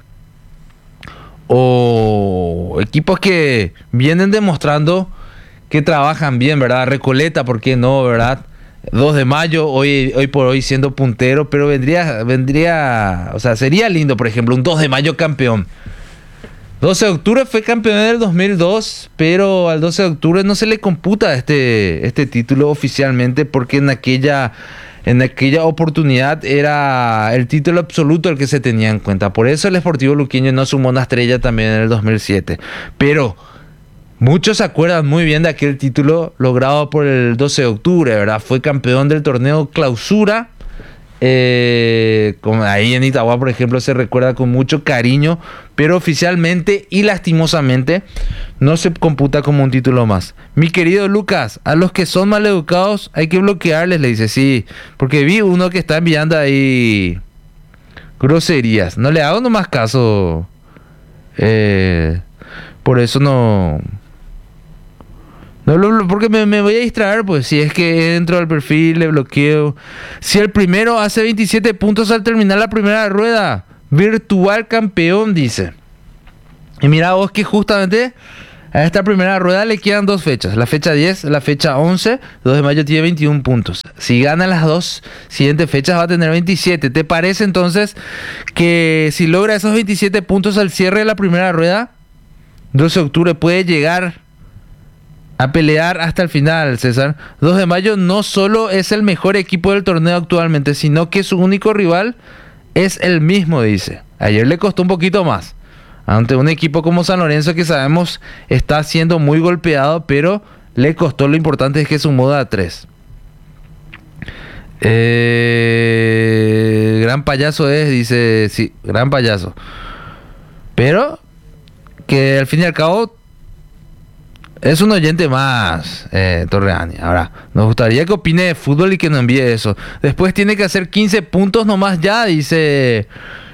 o equipos que vienen demostrando que trabajan bien, ¿verdad? Recoleta, ¿por qué no, verdad? 2 de mayo, hoy por hoy siendo puntero, pero vendría, o sea, sería lindo, por ejemplo, un 2 de mayo campeón. 12 de octubre fue campeón en el 2002, pero al 12 de octubre no se le computa este título oficialmente, porque en aquella oportunidad era el título absoluto el que se tenía en cuenta. Por eso el Sportivo Luqueño no sumó una estrella también en el 2007. Pero muchos se acuerdan muy bien de aquel título logrado por el 12 de octubre, ¿verdad? Fue campeón del torneo clausura. Como ahí en Itagua, por ejemplo, se recuerda con mucho cariño, pero oficialmente y lastimosamente no se computa como un título más. Mi querido Lucas, a los que son maleducados hay que bloquearles, le dice. Sí, porque vi uno que está enviando ahí groserías. No le hago nomás caso. Por eso no, porque me voy a distraer, pues. Si es que entro al perfil, le bloqueo. Si el primero hace 27 puntos al terminar la primera rueda, virtual campeón, dice. Y mira vos que justamente A esta primera rueda le quedan 2 fechas, la fecha 10, la fecha 11. 2 de mayo tiene 21 puntos. Si gana las 2 siguientes fechas va a tener 27. ¿Te parece entonces que si logra esos 27 puntos al cierre de la primera rueda, 12 de octubre puede llegar a pelear hasta el final, César? 2 de mayo no solo es el mejor equipo del torneo actualmente, sino que su único rival es el mismo, dice. Ayer le costó un poquito más ante un equipo como San Lorenzo, que sabemos está siendo muy golpeado, pero le costó. Lo importante es que sumó de a 3. Gran payaso es, dice. Sí, gran payaso. Pero que al fin y al cabo es un oyente más, Torreani. Ahora, nos gustaría que opine de fútbol y que nos envíe eso. Después tiene que hacer 15 puntos nomás ya, dice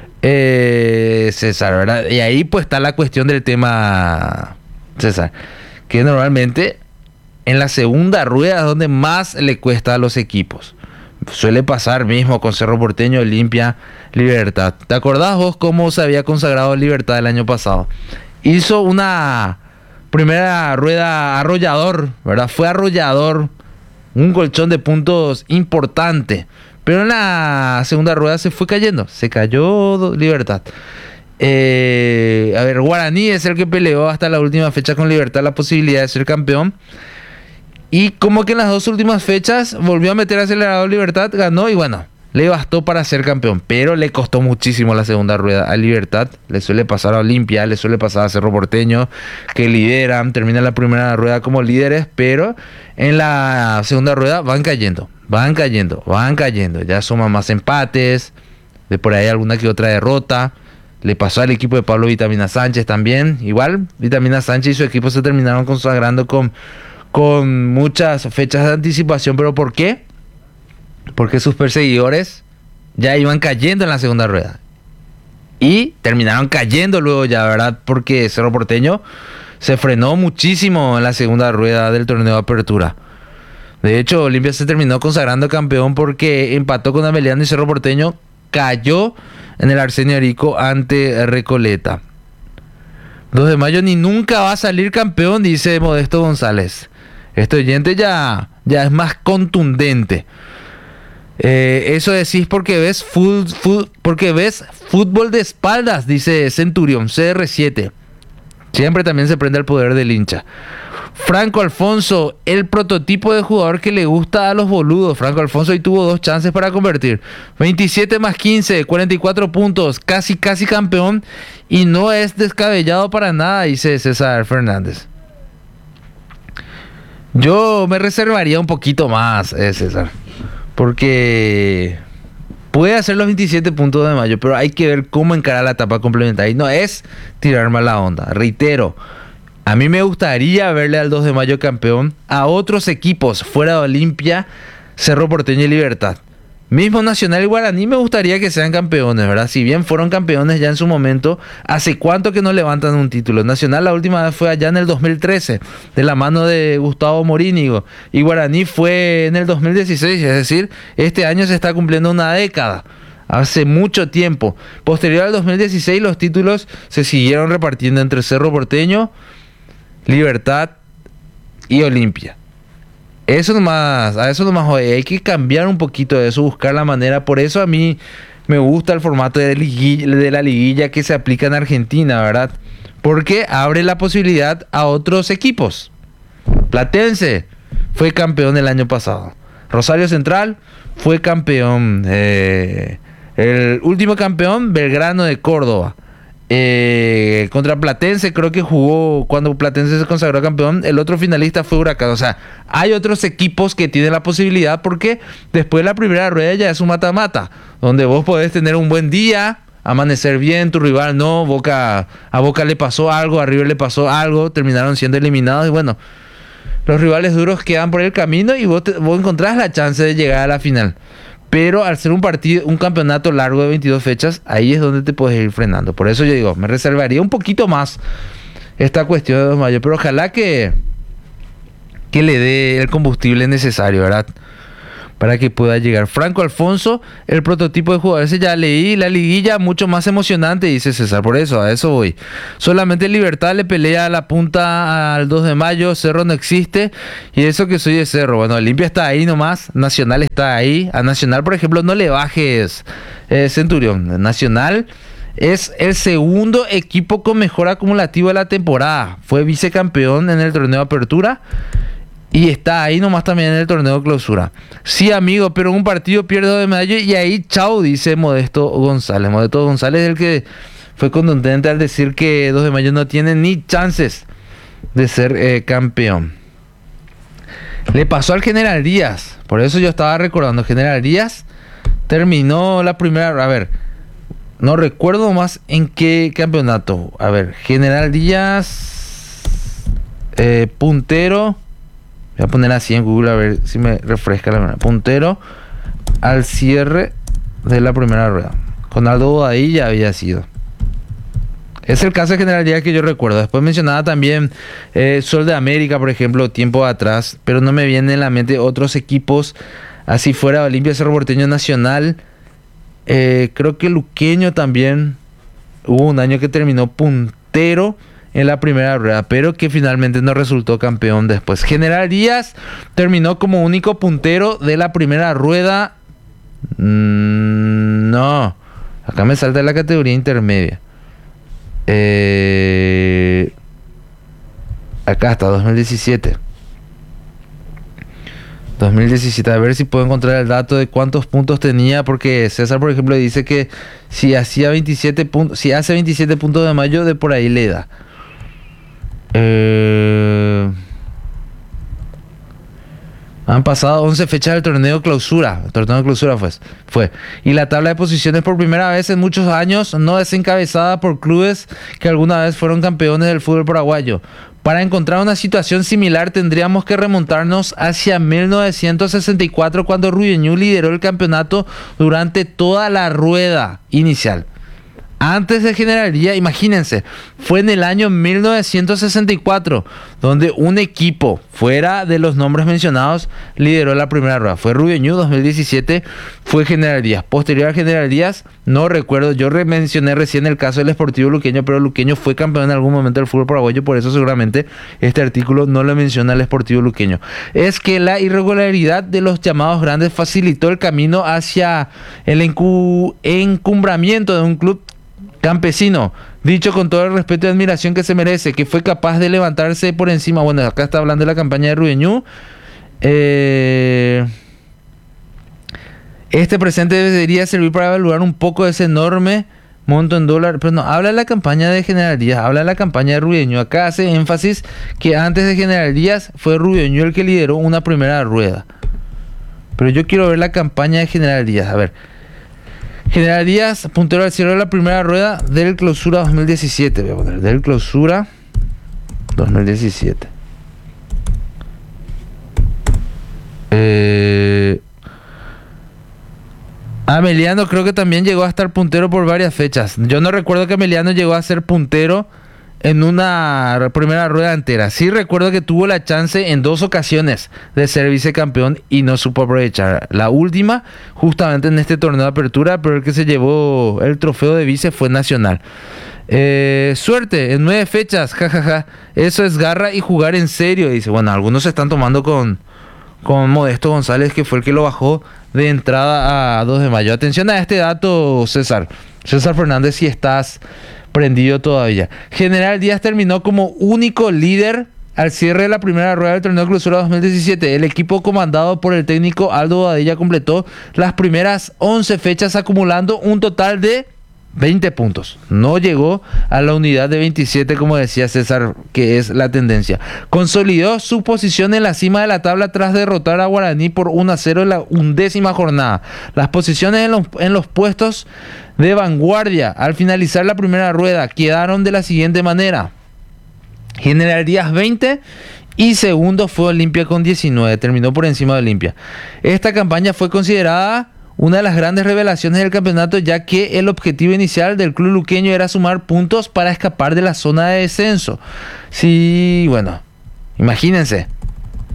César, ¿verdad? Y ahí pues está la cuestión del tema, César, que normalmente en la segunda rueda es donde más le cuesta a los equipos. Suele pasar mismo con Cerro Porteño, Olimpia, Libertad. ¿Te acordás vos cómo se había consagrado Libertad el año pasado? Hizo una primera rueda arrollador, ¿verdad? Fue arrollador, un colchón de puntos importante. Pero en la segunda rueda se fue cayendo. Se cayó Libertad. A ver, Guaraní es el que peleó hasta la última fecha con Libertad la posibilidad de ser campeón. Y como que en las 2 últimas fechas volvió a meter acelerador Libertad, ganó y bueno, le bastó para ser campeón. Pero le costó muchísimo la segunda rueda a Libertad. Le suele pasar a Olimpia, le suele pasar a Cerro Porteño, que lideran, terminan la primera rueda como líderes, pero en la segunda rueda van cayendo. Ya suman más empates, de por ahí alguna que otra derrota. Le pasó al equipo de Pablo Vitamina Sánchez también. Igual, Vitamina Sánchez y su equipo se terminaron consagrando con muchas fechas de anticipación. ¿Pero por qué? Porque sus perseguidores ya iban cayendo en la segunda rueda. Y terminaron cayendo luego ya, ¿verdad? Porque Cerro Porteño se frenó muchísimo en la segunda rueda del torneo de apertura. De hecho, Olimpia se terminó consagrando campeón porque empató con Ameliano y Cerro Porteño cayó en el Arsenio Arico ante Recoleta. 2 de mayo ni nunca va a salir campeón, dice Modesto González. Este oyente ya es más contundente. Eso decís porque ves fútbol de espaldas, dice Centurión CR7. Siempre también se prende el poder del hincha. Franco Alfonso, el prototipo de jugador que le gusta a los boludos. Franco Alfonso hoy tuvo 2 chances para convertir. 27 más 15, 44 puntos, casi campeón. Y no es descabellado para nada, dice César Fernández. Yo me reservaría un poquito más, César. Porque puede hacer los 27 puntos de mayo, pero hay que ver cómo encarar la etapa complementaria. Y no es tirar mala onda, reitero. A mí me gustaría verle al 2 de mayo campeón a otros equipos fuera de Olimpia, Cerro Porteño y Libertad. Mismo Nacional y Guaraní me gustaría que sean campeones, ¿verdad? Si bien fueron campeones ya en su momento, ¿hace cuánto que no levantan un título? Nacional la última vez fue allá en el 2013, de la mano de Gustavo Morínigo. Y Guaraní fue en el 2016, es decir, este año se está cumpliendo una década. Hace mucho tiempo. Posterior al 2016 los títulos se siguieron repartiendo entre Cerro Porteño, Libertad y Olimpia. A eso nomás hay que cambiar un poquito de eso, buscar la manera. Por eso a mí me gusta el formato de la liguilla que se aplica en Argentina, ¿verdad? Porque abre la posibilidad a otros equipos. Platense fue campeón el año pasado. Rosario Central fue campeón. El último campeón, Belgrano de Córdoba. Contra Platense creo que jugó cuando Platense se consagró campeón. El otro finalista fue Huracán. O sea, hay otros equipos que tienen la posibilidad, porque después de la primera rueda ya es un mata-mata, donde vos podés tener un buen día, amanecer bien, tu rival no. A Boca le pasó algo, a River le pasó algo, terminaron siendo eliminados. Y bueno, los rivales duros quedan por el camino y vos encontrás la chance de llegar a la final. Pero al ser un campeonato largo de 22 fechas, ahí es donde te puedes ir frenando. Por eso yo digo, me reservaría un poquito más esta cuestión de 2 de mayo. Pero ojalá que le dé el combustible necesario, ¿verdad? para que pueda llegar. Franco Alfonso, el prototipo de jugador, ese ya leí, la liguilla mucho más emocionante, dice César, por eso, a eso voy. Solamente Libertad le pelea a la punta al 2 de mayo, Cerro no existe, y eso que soy de Cerro. Bueno, Olimpia está ahí nomás, Nacional está ahí, a Nacional, por ejemplo, no le bajes, Centurión. Nacional es el segundo equipo con mejor acumulativo de la temporada, fue vicecampeón en el torneo de apertura, y está ahí nomás también en el torneo de clausura. Sí, amigo, pero en un partido pierde 2 de mayo y ahí chau, dice Modesto González. Modesto González es el que fue contundente al decir que 2 de mayo no tiene ni chances de ser campeón. Le pasó al General Díaz, por eso yo estaba recordando. General Díaz terminó la primera, a ver, no recuerdo más en qué campeonato. A ver, General Díaz, puntero. Voy a poner así en Google a ver si me refresca la memoria. Puntero al cierre de la primera rueda. Con Aldo Bobadilla había sido. Es el caso de General Díaz que yo recuerdo. Después mencionaba también Sol de América, por ejemplo, tiempo atrás. Pero no me vienen en la mente otros equipos. Así fuera Olimpia, Cerro Porteño, Nacional. Creo que Luqueño también. Hubo un año que terminó puntero en la primera rueda, pero que finalmente no resultó campeón después. General Díaz terminó como único puntero de la primera rueda. No, acá me salta la categoría intermedia. Acá está, 2017. 2017, a ver si puedo encontrar el dato de cuántos puntos tenía, porque César, por ejemplo, dice que si hacía 27 puntos, si hace 27 puntos de mayo, de por ahí le da. Han pasado 11 fechas del torneo clausura. El torneo de clausura fue. Y la tabla de posiciones por primera vez en muchos años no es encabezada por clubes que alguna vez fueron campeones del fútbol paraguayo. Para encontrar una situación similar tendríamos que remontarnos hacia 1964, cuando Rubiñú lideró el campeonato durante toda la rueda inicial. Antes de General Díaz, imagínense, fue en el año 1964 donde un equipo fuera de los nombres mencionados lideró la primera rueda. Fue Rubiñú, 2017 fue General Díaz. Posterior a General Díaz, no recuerdo, yo mencioné recién el caso del Sportivo Luqueño, pero Luqueño fue campeón en algún momento del fútbol paraguayo, por eso seguramente este artículo no lo menciona al Sportivo Luqueño. Es que la irregularidad de los llamados grandes facilitó el camino hacia el encumbramiento de un club campesino, dicho con todo el respeto y admiración que se merece, que fue capaz de levantarse por encima. Bueno, acá está hablando de la campaña de Rubiñú. Este presente debería servir para evaluar un poco ese enorme monto en dólares, pero no, habla de la campaña de General Díaz, habla de la campaña de Rubiñú. Acá hace énfasis que antes de General Díaz fue Rubiñú el que lideró una primera rueda. Pero yo quiero ver la campaña de General Díaz, a ver. General Díaz, puntero al cierre de la primera rueda del clausura 2017. Voy a poner del clausura 2017. Ameliano creo que también llegó a estar puntero por varias fechas. Yo no recuerdo que Ameliano llegó a ser puntero en una primera rueda entera. Sí recuerdo que tuvo la chance en 2 ocasiones de ser vicecampeón y no supo aprovechar. La última, justamente en este torneo de apertura, pero el que se llevó el trofeo de vice fue Nacional. Suerte, en 9 fechas, jajaja. Eso es garra y jugar en serio. Dice, bueno, algunos se están tomando con Modesto González, que fue el que lo bajó de entrada a 2 de mayo. Atención a este dato, César Fernández, si estás prendido todavía. General Díaz terminó como único líder al cierre de la primera rueda del torneo de clausura 2017. El equipo comandado por el técnico Aldo Bobadilla completó las primeras 11 fechas acumulando un total de 20 puntos. No llegó a la unidad de 27, como decía César, que es la tendencia. Consolidó su posición en la cima de la tabla tras derrotar a Guaraní por 1-0 en la 11ª jornada. Las posiciones en los puestos de vanguardia al finalizar la primera rueda quedaron de la siguiente manera: General Díaz 20 y segundo fue Olimpia con 19, terminó por encima de Olimpia. Esta campaña fue considerada una de las grandes revelaciones del campeonato, ya que el objetivo inicial del club luqueño era sumar puntos para escapar de la zona de descenso. Sí, bueno, imagínense.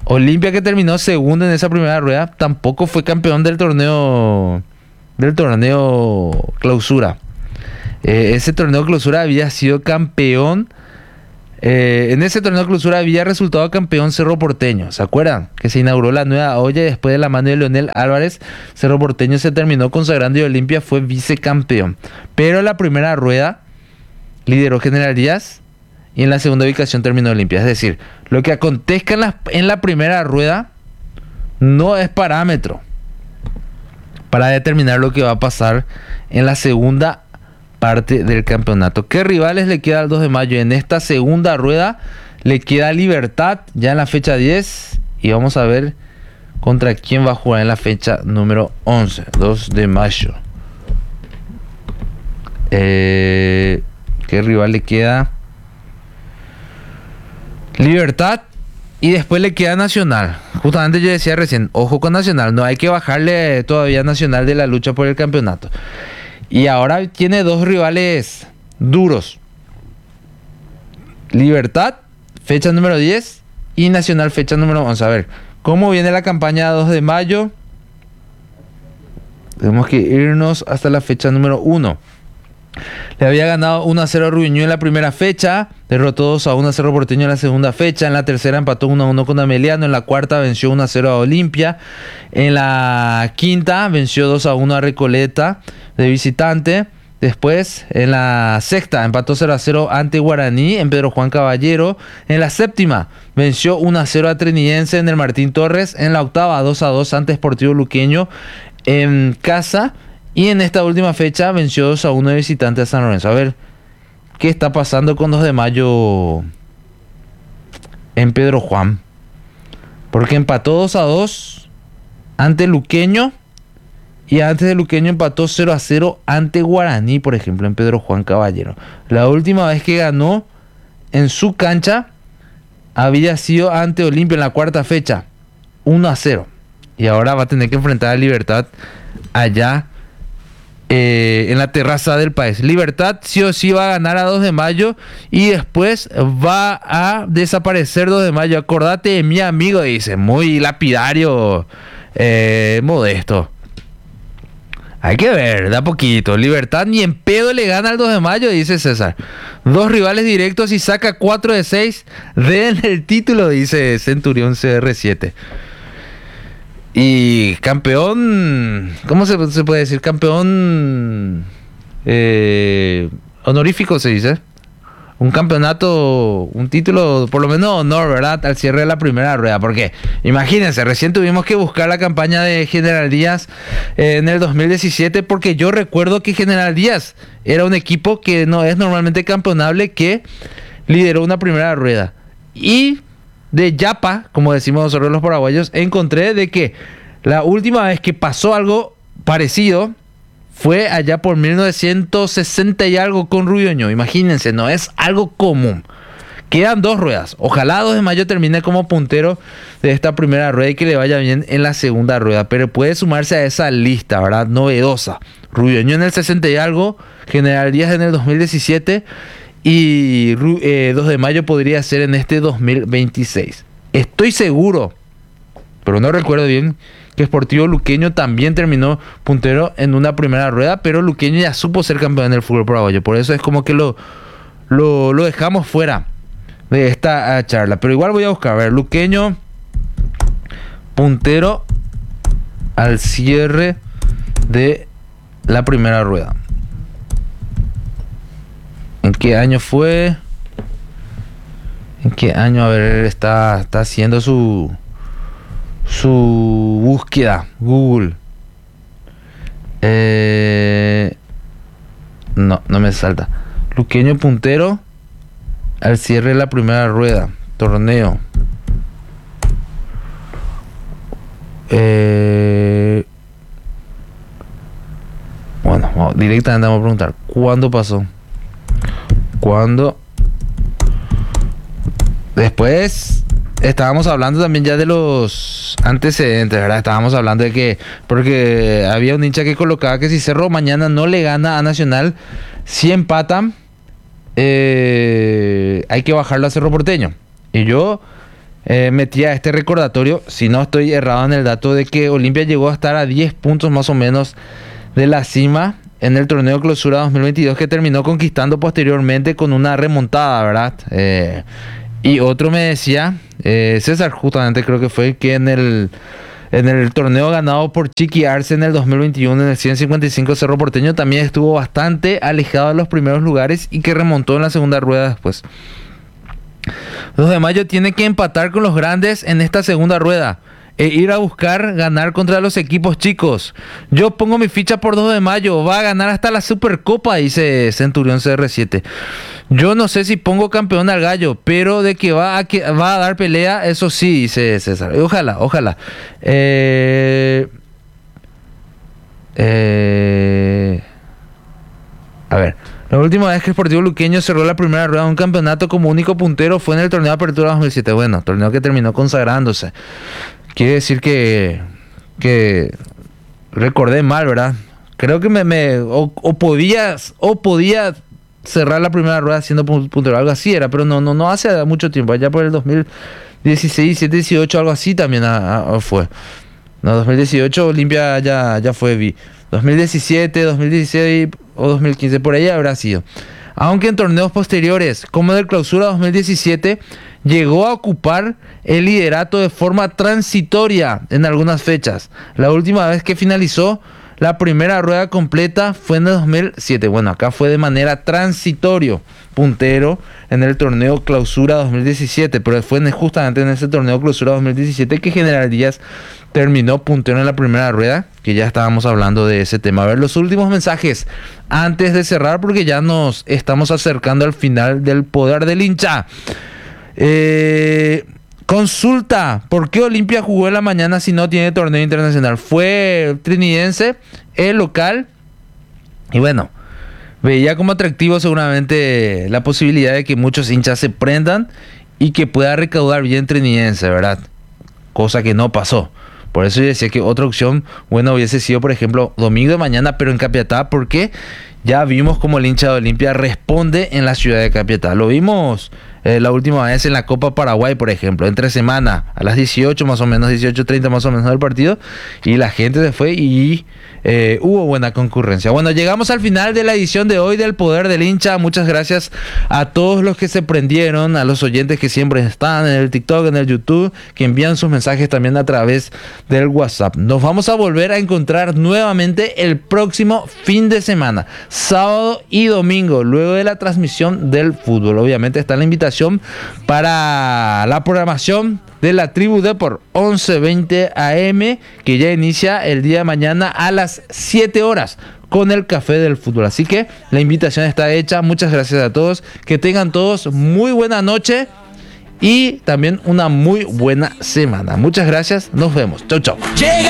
Olimpia, que terminó segundo en esa primera rueda, tampoco fue campeón del torneo clausura. Ese torneo clausura había sido campeón. En ese torneo clausura había resultado campeón Cerro Porteño. ¿Se acuerdan? Que se inauguró la nueva olla y después de la mano de Leonel Álvarez, Cerro Porteño se terminó consagrando y Olimpia fue vicecampeón. Pero en la primera rueda lideró General Díaz y en la segunda ubicación terminó Olimpia. Es decir, lo que acontezca en la primera rueda no es parámetro para determinar lo que va a pasar en la segunda parte del campeonato. ¿Qué rivales le queda al 2 de mayo? En esta segunda rueda le queda Libertad ya en la fecha 10 y vamos a ver contra quién va a jugar en la fecha número 11, 2 de mayo. ¿Qué rival le queda? Libertad y después le queda Nacional. Justamente yo decía recién, ojo con Nacional, no hay que bajarle todavía a Nacional de la lucha por el campeonato. Y ahora tiene dos rivales duros. Libertad, fecha número 10, y Nacional, fecha número 11. A ver, ¿cómo viene la campaña 2 de mayo? Tenemos que irnos hasta la fecha número 1. Le había ganado 1-0 a Rubiño en la primera fecha, derrotó 2-1 a Cerro Porteño en la segunda fecha, en la tercera empató 1-1 con Ameliano, en la cuarta venció 1-0 a Olimpia, en la quinta venció 2-1 a Recoleta de visitante, después en la sexta empató 0-0 ante Guaraní en Pedro Juan Caballero, en la séptima venció 1-0 a Trinidense en el Martín Torres, en la octava 2-2 ante Sportivo Luqueño en casa. Y en esta última fecha venció 2-1 de visitante a San Lorenzo. A ver, ¿qué está pasando con 2 de mayo en Pedro Juan? Porque empató 2-2 ante Luqueño. Y antes de Luqueño empató 0-0 ante Guaraní, por ejemplo, en Pedro Juan Caballero. La última vez que ganó en su cancha había sido ante Olimpia en la cuarta fecha. 1-0. Y ahora va a tener que enfrentar a Libertad allá en la terraza del país. Libertad sí o sí va a ganar a 2 de mayo y después va a desaparecer 2 de mayo. Acordate de mi amigo, dice, muy lapidario, modesto. Hay que ver, da poquito. Libertad ni en pedo le gana al 2 de mayo, dice César. 2 rivales directos y saca 4 de 6. Den el título, dice Centurión CR7. Y campeón, ¿cómo se puede decir? Campeón honorífico se dice. Un campeonato, un título, por lo menos honor, ¿verdad? Al cierre de la primera rueda. Porque imagínense, recién tuvimos que buscar la campaña de General Díaz en el 2017. Porque yo recuerdo que General Díaz era un equipo que no es normalmente campeonable, que lideró una primera rueda. Y de Yapa, como decimos nosotros los paraguayos, encontré de que la última vez que pasó algo parecido fue allá por 1960 y algo con Rubiño. Imagínense, no es algo común. Quedan 2 ruedas. Ojalá 2 de mayo termine como puntero de esta primera rueda y que le vaya bien en la segunda rueda. Pero puede sumarse a esa lista, ¿verdad? Novedosa. Rubiño en el 60 y algo, General Díaz en el 2017... y 2 de mayo podría ser en este 2026. Estoy seguro, pero no recuerdo bien, que Sportivo Luqueño también terminó puntero en una primera rueda, pero Luqueño ya supo ser campeón del fútbol paraguayo. Por eso es como que lo dejamos fuera de esta charla. Pero igual voy a buscar, a ver, Luqueño puntero al cierre de la primera rueda. ¿En qué año fue? ¿En qué año? A ver, está haciendo su búsqueda. Google. No me salta. Luqueño puntero al cierre de la primera rueda. Torneo. Bueno, directamente vamos a preguntar. ¿Cuándo pasó? ¿Cuándo? Después estábamos hablando también ya de los antecedentes, ¿verdad? Estábamos hablando de que, porque había un hincha que colocaba que si Cerro mañana no le gana a Nacional, si empatan, hay que bajarlo a Cerro Porteño. Y yo metía este recordatorio, si no estoy errado en el dato, de que Olimpia llegó a estar a 10 puntos más o menos de la cima en el torneo Clausura 2022, que terminó conquistando posteriormente con una remontada, ¿verdad? Y otro me decía, César justamente creo que fue, que en el torneo ganado por Chiqui Arce en el 2021 en el 155 Cerro Porteño también estuvo bastante alejado de los primeros lugares y que remontó en la segunda rueda después. 2 de mayo tiene que empatar con los grandes en esta segunda rueda e ir a buscar ganar contra los equipos chicos. Yo pongo mi ficha por 2 de mayo, va a ganar hasta la Supercopa, dice Centurión CR7. Yo no sé si pongo campeón al Gallo, pero de que va a dar pelea, eso sí, dice César. Ojalá. A ver, la última vez que el Sportivo Luqueño cerró la primera rueda de un campeonato como único puntero fue en el torneo de Apertura 2007. Bueno, torneo que terminó consagrándose. Quiere decir que recordé mal, ¿verdad? Creo que podía cerrar la primera rueda siendo puntero, algo así era, pero no hace mucho tiempo, allá por el 2016, 17, 18, algo así también fue. No, 2018 Olimpia ya fue 2017, 2016 o 2015, por ahí habrá sido. Aunque en torneos posteriores, como del Clausura 2017, llegó a ocupar el liderato de forma transitoria en algunas fechas. La última vez que finalizó la primera rueda completa fue en el 2007. Bueno, acá fue de manera transitorio puntero en el torneo Clausura 2017, pero fue justamente en ese torneo Clausura 2017 que General Díaz terminó puntero en la primera rueda, que ya estábamos hablando de ese tema. A ver los últimos mensajes antes de cerrar, porque ya nos estamos acercando al final del Poder del Hincha. Consulta, ¿por qué Olimpia jugó en la mañana si no tiene torneo internacional? Fue Trinidense, el local, y bueno, veía como atractivo seguramente la posibilidad de que muchos hinchas se prendan y que pueda recaudar bien Trinidense, ¿verdad? Cosa que no pasó. Por eso yo decía que otra opción buena hubiese sido, por ejemplo, domingo de mañana, pero en Capiatá, porque ya vimos cómo el hincha de Olimpia responde en la ciudad de Capiatá. Lo vimos la última vez en la Copa Paraguay, por ejemplo, entre semana, a las 18 más o menos, 18:30 más o menos del partido, y la gente se fue y hubo buena concurrencia. Bueno, llegamos al final de la edición de hoy del Poder del Hincha. Muchas gracias a todos los que se prendieron, a los oyentes que siempre están en el TikTok, en el YouTube, que envían sus mensajes también a través del WhatsApp. Nos vamos a volver a encontrar nuevamente el próximo fin de semana, sábado y domingo, luego de la transmisión del fútbol. Obviamente está la invitación para la programación de la Tribu Deport 11:20 AM, que ya inicia el día de mañana a las 7 horas con el Café del Fútbol. Así que la invitación está hecha. Muchas gracias a todos. Que tengan todos muy buena noche y también una muy buena semana. Muchas gracias. Nos vemos. Chau, chau.